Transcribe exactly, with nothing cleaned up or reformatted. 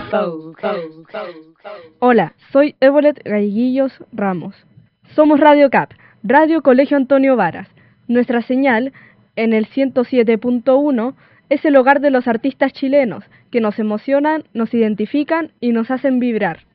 Hola, soy Evolet Galleguillos Ramos. Somos Radio Cap, Radio Colegio Antonio Varas. Nuestra señal, en el ciento siete punto uno, es el hogar de los artistas chilenos, que nos emocionan, nos identifican y nos hacen vibrar.